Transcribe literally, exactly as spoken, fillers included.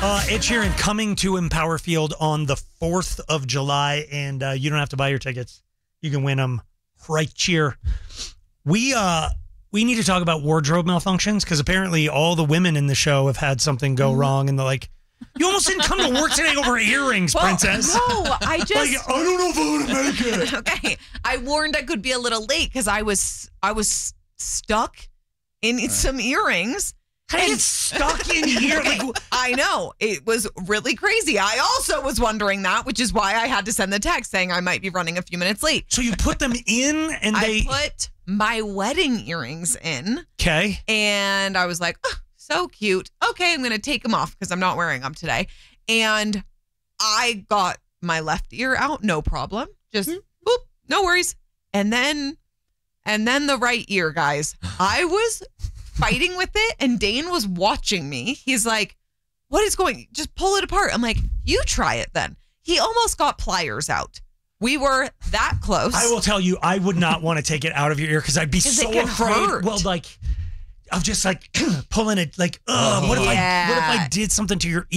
Uh, Ed Sheeran coming to Empower Field on the fourth of July, and uh, you don't have to buy your tickets. You can win them right here. We uh we need to talk about wardrobe malfunctions because apparently all the women in the show have had something go wrong, and they're like, "You almost didn't come to work today over earrings, well, princess." No, I just like, I don't know if I'm gonna make it. Okay, I warned I could be a little late because I was I was stuck in right. some earrings. How do you get stuck in here? Okay, like, I know. It was really crazy. I also was wondering that, which is why I had to send the text saying I might be running a few minutes late. So you put them in and they... I put my wedding earrings in. Okay. And I was like, oh, so cute. Okay, I'm going to take them off because I'm not wearing them today. And I got my left ear out, no problem. Just, mm-hmm. boop, no worries. And then, and then the right ear, guys. I was... fighting with it, and Dane was watching me. He's like, what is going, just pull it apart. I'm like, you try it then. He almost got pliers out. We were that close. I will tell you, I would not want to take it out of your ear because I'd be so it can afraid. Hurt. Well, like, I'm just like pulling it like, oh, what if yeah. I what if I did something to your ear?